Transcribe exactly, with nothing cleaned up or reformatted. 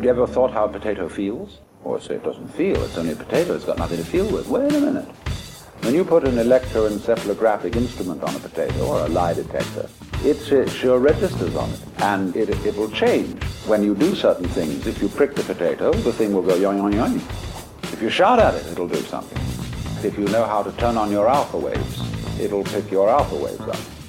you ever thought how a potato feels? Or say it doesn't feel, it's only a potato, it's got nothing to feel with. Wait a minute. When you put an electroencephalographic instrument on a potato or a lie detector, it uh, sure registers on it, and it, it will change when you do certain things. If you prick the potato, the thing will go yoing, yoing, yoing. If you shout at it, it'll do something. If you know how to turn on your alpha waves, it'll pick your alpha waves up.